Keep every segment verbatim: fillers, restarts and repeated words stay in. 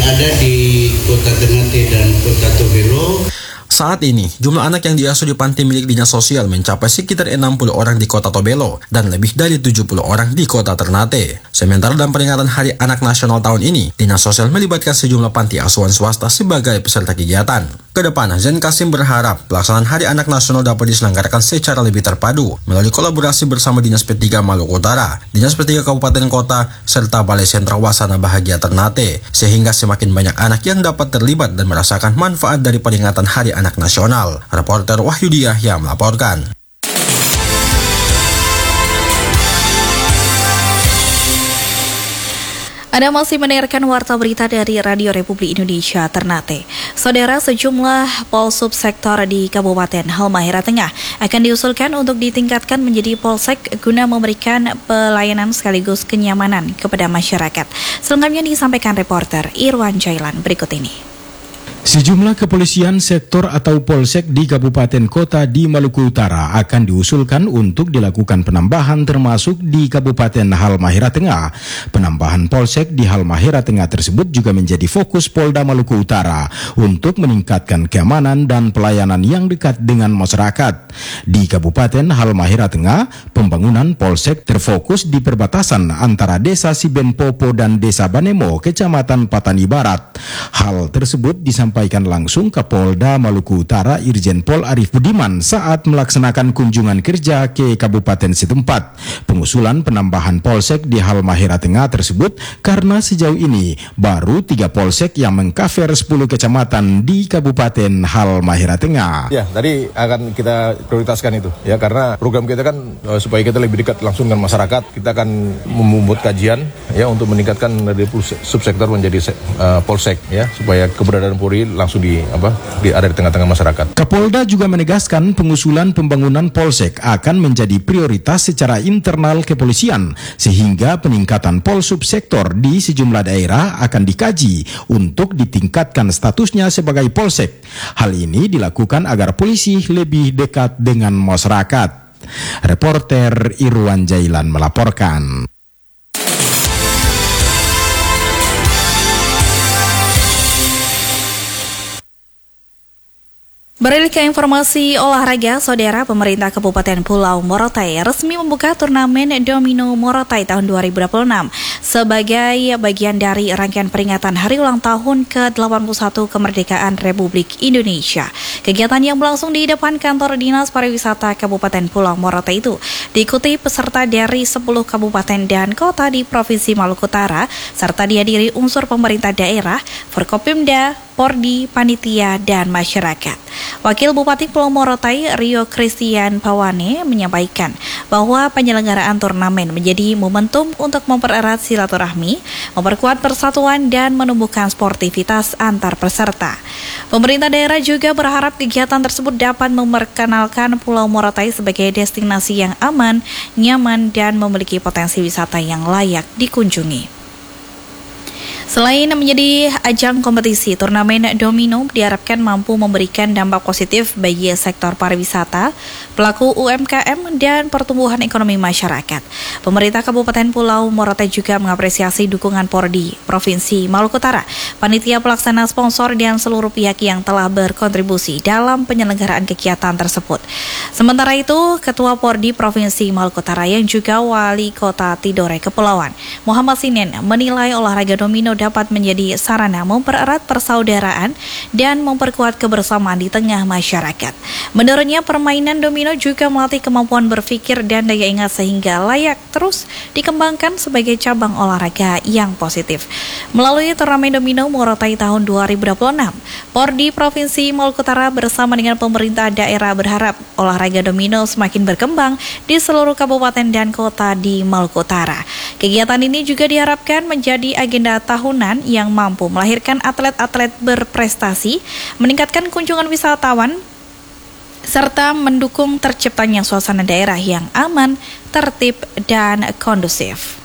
ada di Kota Ternate dan Kota Tobelo. Saat ini, jumlah anak yang diasuh di panti milik dinas sosial mencapai sekitar enam puluh orang di Kota Tobelo dan lebih dari tujuh puluh orang di Kota Ternate. Sementara dalam peringatan Hari Anak Nasional tahun ini, dinas sosial melibatkan sejumlah panti asuhan swasta sebagai peserta kegiatan. Kedepan, Zain Kasim berharap pelaksanaan Hari Anak Nasional dapat diselenggarakan secara lebih terpadu melalui kolaborasi bersama Dinas P tiga Maluku Utara, Dinas P tiga Kabupaten Kota, serta Balai Sentra Wasana Bahagia Ternate, sehingga semakin banyak anak yang dapat terlibat dan merasakan manfaat dari peringatan Hari Anak Nasional. Reporter Wahyudi Yahya melaporkan. Anda masih mendengarkan Warta Berita dari Radio Republik Indonesia Ternate. Saudara, sejumlah Polsub sektor di Kabupaten Halmahera Tengah akan diusulkan untuk ditingkatkan menjadi Polsek guna memberikan pelayanan sekaligus kenyamanan kepada masyarakat. Selengkapnya disampaikan reporter Irwan Jailan berikut ini. Sejumlah kepolisian sektor atau polsek di kabupaten kota di Maluku Utara akan diusulkan untuk dilakukan penambahan termasuk di Kabupaten Halmahera Tengah. Penambahan polsek di Halmahera Tengah tersebut juga menjadi fokus Polda Maluku Utara untuk meningkatkan keamanan dan pelayanan yang dekat dengan masyarakat. Di Kabupaten Halmahera Tengah, pembangunan polsek terfokus di perbatasan antara Desa Sibenpopo dan Desa Banemo, Kecamatan Patani Barat. Hal tersebut disampaikan Sampaikan langsung Kapolda Maluku Utara Irjen Pol Arif Budiman saat melaksanakan kunjungan kerja ke kabupaten setempat. Pengusulan penambahan polsek di Halmahera Tengah tersebut karena sejauh ini baru tiga polsek yang mengcover sepuluh kecamatan di Kabupaten Halmahera Tengah. Ya, tadi akan kita prioritaskan itu ya, karena program kita kan uh, supaya kita lebih dekat langsung dengan masyarakat. Kita akan membuat kajian ya untuk meningkatkan dari subsektor menjadi uh, polsek ya, supaya keberadaan Polri langsung di apa di ada di tengah-tengah masyarakat. Kapolda juga menegaskan pengusulan pembangunan polsek akan menjadi prioritas secara internal kepolisian, sehingga peningkatan polsub sektor di sejumlah daerah akan dikaji untuk ditingkatkan statusnya sebagai polsek. Hal ini dilakukan agar polisi lebih dekat dengan masyarakat. Reporter Irwan Jailan melaporkan. Beralih ke informasi olahraga, saudara, pemerintah Kabupaten Pulau Morotai resmi membuka turnamen Domino Morotai tahun dua ribu dua puluh enam sebagai bagian dari rangkaian peringatan hari ulang tahun ke delapan puluh satu kemerdekaan Republik Indonesia. Kegiatan yang berlangsung di depan kantor Dinas Pariwisata Kabupaten Pulau Morotai itu diikuti peserta dari sepuluh kabupaten dan kota di Provinsi Maluku Utara, serta dihadiri unsur pemerintah daerah, Forkopimda, Pordi, panitia, dan masyarakat. Wakil Bupati Pulau Morotai Rio Christian Pawane menyampaikan bahwa penyelenggaraan turnamen menjadi momentum untuk mempererat silaturahmi, memperkuat persatuan, dan menumbuhkan sportivitas antar peserta. Pemerintah daerah juga berharap kegiatan tersebut dapat memperkenalkan Pulau Morotai sebagai destinasi yang aman, nyaman, dan memiliki potensi wisata yang layak dikunjungi. Selain menjadi ajang kompetisi, turnamen Domino diharapkan mampu memberikan dampak positif bagi sektor pariwisata, pelaku U M K M, dan pertumbuhan ekonomi masyarakat. Pemerintah Kabupaten Pulau Morotai juga mengapresiasi dukungan Pordi, Provinsi Maluku Utara, panitia pelaksana, sponsor, dan seluruh pihak yang telah berkontribusi dalam penyelenggaraan kegiatan tersebut. Sementara itu, Ketua Pordi Provinsi Maluku Utara yang juga Wali Kota Tidore Kepulauan, Muhammad Sinen, menilai olahraga domino dapat menjadi sarana mempererat persaudaraan dan memperkuat kebersamaan di tengah masyarakat. Menurutnya, permainan domino juga melatih kemampuan berpikir dan daya ingat sehingga layak terus dikembangkan sebagai cabang olahraga yang positif. Melalui turnamen domino Morotai tahun dua ribu dua puluh enam, Pordi Provinsi Maluku Utara bersama dengan pemerintah daerah berharap olahraga domino semakin berkembang di seluruh kabupaten dan kota di Maluku Utara. Kegiatan ini juga diharapkan menjadi agenda tahunan yang mampu melahirkan atlet-atlet berprestasi, meningkatkan kunjungan wisatawan, serta mendukung terciptanya suasana daerah yang aman, tertib, dan kondusif.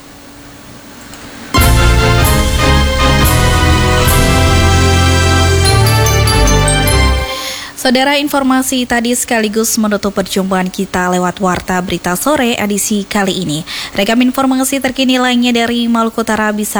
Saudara, informasi tadi sekaligus menutup perjumpaan kita lewat Warta Berita Sore edisi kali ini. Rekam informasi terkini lainnya dari Maluku Utara bisa